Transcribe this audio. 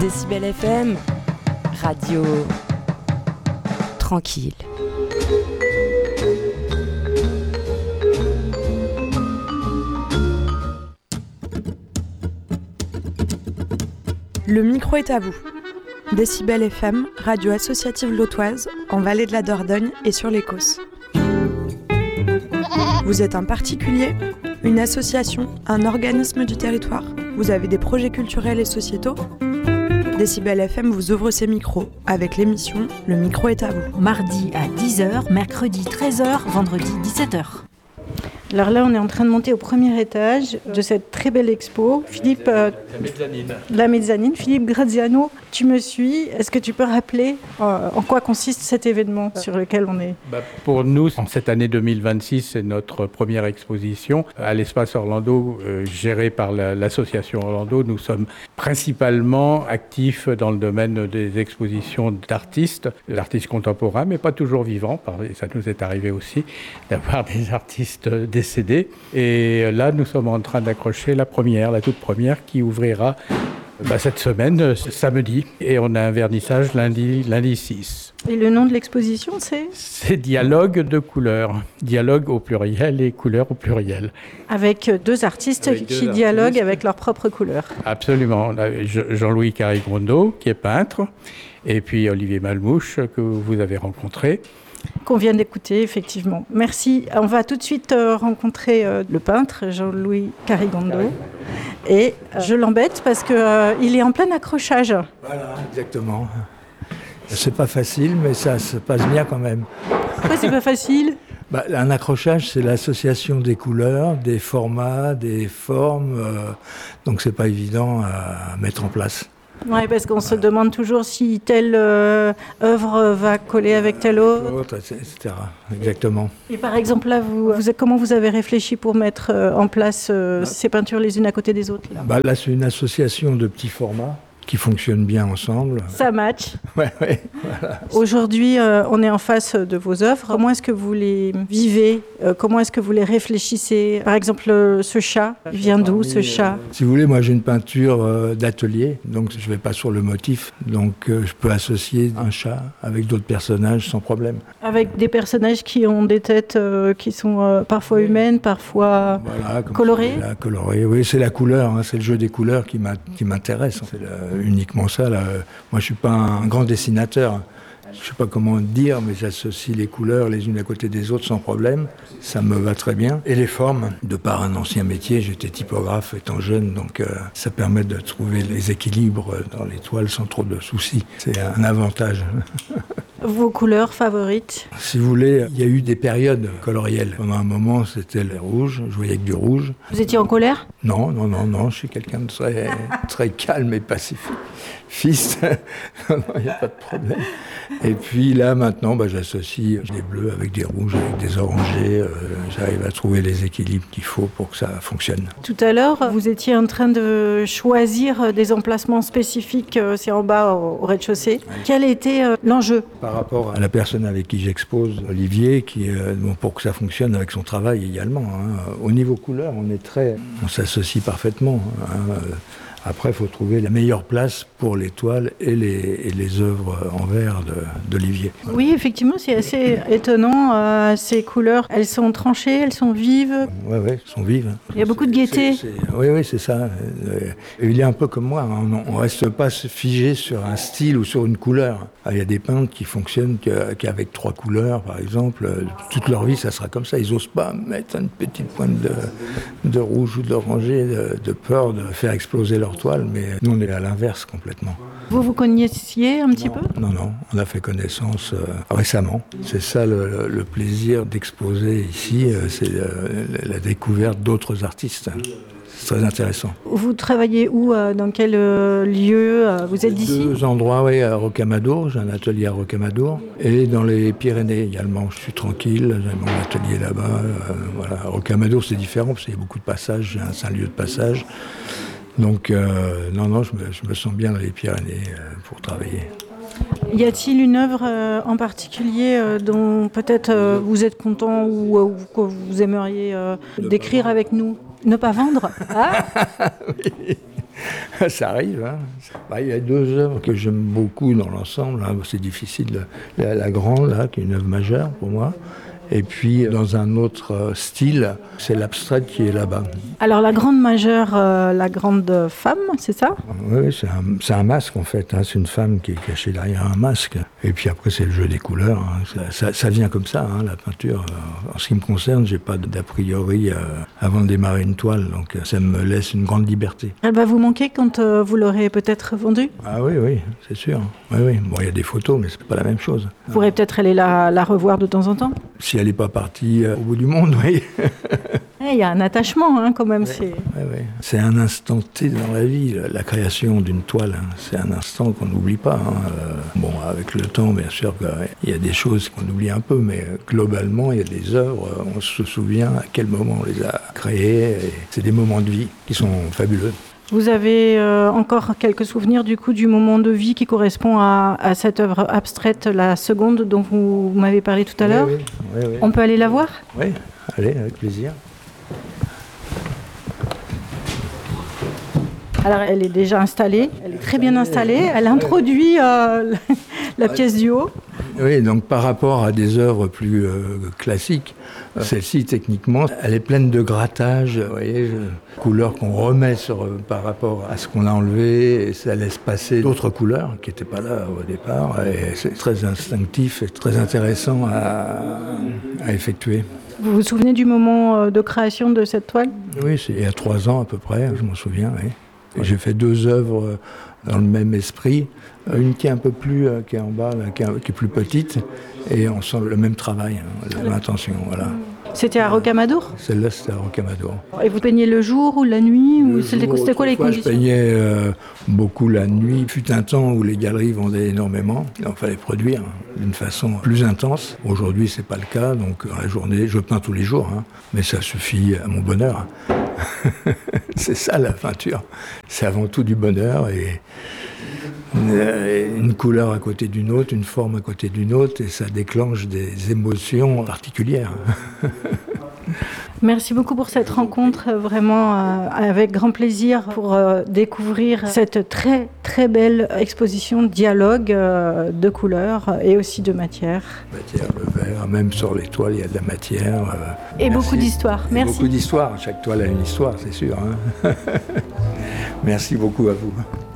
Décibel FM, radio tranquille. Le micro est à vous. Décibel FM, radio associative lotoise, en Vallée de la Dordogne et sur l'Écosse. Vous êtes un particulier, une association, un organisme du territoire. Vous avez des projets culturels et sociétaux. Décibel FM vous ouvre ses micros avec l'émission Le micro est à vous. Mardi à 10h, mercredi 13h, vendredi 17h. Alors là, on est en train de monter au premier étage de cette très belle expo. Philippe, la mezzanine. Philippe Graziano, tu me suis. Est-ce que tu peux rappeler en quoi consiste cet événement sur lequel on est ? Pour nous, en cette année 2026, c'est notre première exposition à l'Espace Orlando, gérée par l'association Orlando. Nous sommes principalement actifs dans le domaine des expositions d'artistes contemporains, mais pas toujours vivants. Et ça nous est arrivé aussi d'avoir des artistes décédés. Et là, nous sommes en train d'accrocher la toute première, qui ouvrira cette semaine, samedi. Et on a un vernissage lundi 6. Et le nom de l'exposition, c'est ? C'est Dialogue de couleurs. Dialogue au pluriel et couleurs au pluriel. Avec deux artistes qui dialoguent avec leurs propres couleurs. Absolument. On a Jean-Louis Carigondo, qui est peintre, et puis Olivier Malmouche, que vous avez rencontré. Qu'on vient d'écouter, effectivement. Merci. On va tout de suite rencontrer le peintre, Jean-Louis Carigondo. Et je l'embête parce qu'il est en plein accrochage. Voilà, exactement. C'est pas facile, mais ça se passe bien quand même. Pourquoi c'est pas facile ? Un accrochage, c'est l'association des couleurs, des formats, des formes. Donc c'est pas évident à mettre en place. Oui, parce qu'on se demande toujours si telle œuvre va coller avec telle autre. Etc. Exactement. Et par exemple, là, comment vous avez réfléchi pour mettre en place ces peintures les unes à côté des autres là ? Là, c'est une association de petits formats qui fonctionnent bien ensemble. Ça match. Ouais, voilà. Aujourd'hui, on est en face de vos œuvres. Comment est-ce que vous les vivez ? Comment est-ce que vous les réfléchissez ? Par exemple, ce chat, il vient d'où ce chat ? Si vous voulez, moi j'ai une peinture d'atelier, donc je ne vais pas sur le motif. Donc je peux associer un chat avec d'autres personnages sans problème. Avec des personnages qui ont des têtes qui sont parfois humaines, parfois colorées ? Colorées, oui, c'est la couleur, c'est le jeu des couleurs qui m'intéresse. C'est uniquement ça. Là. Moi, je ne suis pas un grand dessinateur. Je ne sais pas comment dire, mais j'associe les couleurs les unes à côté des autres sans problème. Ça me va très bien. Et les formes, de par un ancien métier, j'étais typographe étant jeune, donc ça permet de trouver les équilibres dans les toiles sans trop de soucis. C'est un avantage. Vos couleurs favorites ? Si vous voulez, il y a eu des périodes colorielles. Pendant un moment, c'était le rouge. Je voyais avec du rouge. Vous étiez en colère ? Non. Je suis quelqu'un de très, très calme et pacifiste. Non, il n'y a pas de problème. Et puis là, maintenant, j'associe des bleus avec des rouges, avec des orangés. J'arrive à trouver les équilibres qu'il faut pour que ça fonctionne. Tout à l'heure, vous étiez en train de choisir des emplacements spécifiques, c'est en bas au rez-de-chaussée. Oui. Quel était l'enjeu ? Par rapport à la personne avec qui j'expose, Olivier, pour que ça fonctionne avec son travail également. Au niveau couleur, on s'associe parfaitement. Après, il faut trouver la meilleure place pour les toiles et les œuvres en verre d'Olivier. Oui, effectivement, c'est assez étonnant. Ces couleurs, elles sont tranchées, elles sont vives. Oui, elles sont vives. Il y a beaucoup de gaieté. Oui, c'est ça. Il est un peu comme moi. On ne reste pas figé sur un style ou sur une couleur. Il y a des peintres qui fonctionnent qu'avec 3 couleurs, par exemple. Toute leur vie, ça sera comme ça. Ils n'osent pas mettre une petite pointe de rouge ou d'orangé, de peur de faire exploser leur toile, mais nous on est à l'inverse complètement. Vous connaissiez un petit peu ? Non, on a fait connaissance récemment. C'est ça le plaisir d'exposer ici, c'est la découverte d'autres artistes. C'est très intéressant. Vous travaillez où ? Dans quel lieu ? Vous êtes d'ici ? 2 endroits, à Rocamadour. J'ai un atelier à Rocamadour. Et dans les Pyrénées également. Je suis tranquille, j'ai mon atelier là-bas. À Rocamadour, c'est différent parce qu'il y a beaucoup de passages. C'est un lieu de passage. Donc, je me sens bien dans les Pyrénées pour travailler. Y a-t-il une œuvre en particulier dont peut-être vous êtes content ou que vous aimeriez décrire avec nous ? Ne pas vendre ? Oui. Ça arrive. Hein. Il y a 2 œuvres que j'aime beaucoup dans l'ensemble. Hein. C'est difficile. La grande, là, qui est une œuvre majeure pour moi. Et puis, dans un autre style, c'est l'abstraite qui est là-bas. Alors, la grande majeure, la grande femme, c'est ça ? Oui, c'est un masque, en fait. Hein. C'est une femme qui est cachée derrière un masque. Et puis après, c'est le jeu des couleurs. Hein. Ça vient comme ça, hein, la peinture. En ce qui me concerne, j'ai pas d'a priori avant de démarrer une toile. Donc, ça me laisse une grande liberté. Elle va vous manquer quand vous l'aurez peut-être vendue ? Ah oui, c'est sûr. Oui. Bon, il y a des photos, mais c'est pas la même chose. Vous pourrez peut-être aller la revoir de temps en temps ? Si elle n'est pas partie au bout du monde, oui. Il y a un attachement, hein, quand même. Oui. C'est un instant T dans la vie, la création d'une toile. Hein. C'est un instant qu'on n'oublie pas. Hein. Bon, avec le temps, bien sûr, il y a des choses qu'on oublie un peu, mais globalement, il y a des œuvres, on se souvient à quel moment on les a créées. Et c'est des moments de vie qui sont fabuleux. Vous avez encore quelques souvenirs du moment de vie qui correspond à cette œuvre abstraite, la seconde dont vous m'avez parlé tout à l'heure ? Oui. On peut aller la voir ? Oui, allez, avec plaisir. Alors, elle est déjà installée, elle est très bien installée, elle introduit la pièce du haut. Oui, donc par rapport à des œuvres plus classiques, celle-ci, techniquement, elle est pleine de grattages, vous voyez, couleurs qu'on remet par rapport à ce qu'on a enlevé, et ça laisse passer d'autres couleurs qui n'étaient pas là au départ, et c'est très instinctif et très intéressant à effectuer. Vous vous souvenez du moment de création de cette toile ? Oui, c'est il y a 3 ans à peu près, je m'en souviens, oui. J'ai fait 2 œuvres dans le même esprit, une qui est un peu plus, qui est en bas, là, qui est plus petite, et on sent le même travail, hein, la même intention, voilà. C'était à Rocamadour ? Celle-là, c'était à Rocamadour. Et vous peignez le jour ou la nuit ou c'était quoi les conditions ? Je peignais beaucoup la nuit. Il fut un temps où les galeries vendaient énormément, donc il fallait produire d'une façon plus intense. Aujourd'hui, c'est pas le cas, donc la journée, je peins tous les jours, hein, mais ça suffit à mon bonheur. C'est ça la peinture, c'est avant tout du bonheur et une couleur à côté d'une autre, une forme à côté d'une autre, et ça déclenche des émotions particulières. Merci beaucoup pour cette rencontre, vraiment avec grand plaisir pour découvrir cette très très belle exposition dialogue de couleurs et aussi de matière. Matière, le verre, même sur les toiles il y a de la matière. Et beaucoup d'histoire, merci. Beaucoup d'histoire, chaque toile a une histoire, c'est sûr. Hein. Merci beaucoup à vous.